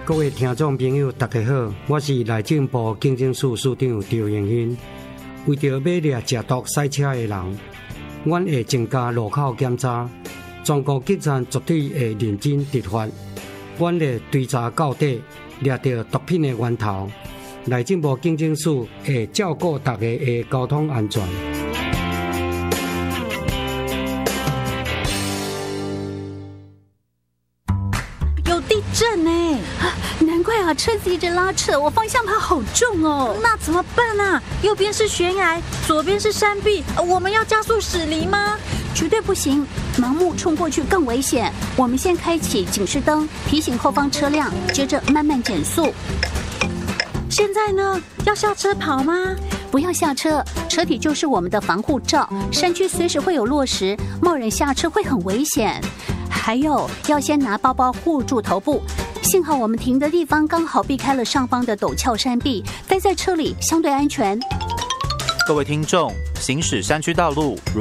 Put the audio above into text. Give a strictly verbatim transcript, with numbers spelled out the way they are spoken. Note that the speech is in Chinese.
各位听众朋友，大家好，我是内政部警政署署长赵永新。为着要掠食毒赛车的人，阮会增加路口检查，全国警察绝对会认真执法。阮会追查到底，掠到毒品的源头。内政部警政署会照顾大家的交通安全。 震哎、啊，难怪啊，车子一直拉扯，我方向盘好重哦。那怎么办啊？右边是悬崖，左边是山壁，我们要加速驶离吗？绝对不行，盲目冲过去更危险。我们先开启警示灯，提醒后方车辆，接着慢慢减速。现在呢，要下车跑吗？不要下车，车体就是我们的防护罩，山区随时会有落石，贸然下车会很危险。还有，要先拿包包护住头部。幸好我们停的地方刚好避开了上方的陡峭山壁，待在车里相对安全。 各位听众，行驶山区道路